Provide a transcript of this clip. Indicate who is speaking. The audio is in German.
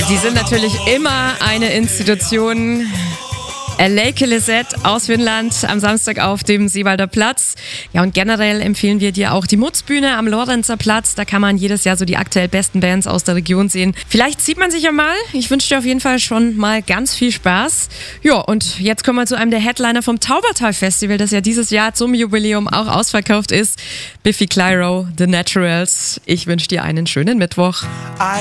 Speaker 1: Die sind natürlich immer eine Institution. Lake Lisette aus Finnland am Samstag auf dem Seewalder Platz. Ja, und generell empfehlen wir dir auch die Mutzbühne am Lorenzer Platz. Da kann man jedes Jahr so die aktuell besten Bands aus der Region sehen. Vielleicht sieht man sich ja mal. Ich wünsche dir auf jeden Fall schon mal ganz viel Spaß. Ja, und jetzt kommen wir zu einem der Headliner vom Taubertal Festival, das ja dieses Jahr zum Jubiläum auch ausverkauft ist. Biffy Clyro, The Naturals. Ich wünsche dir einen schönen Mittwoch.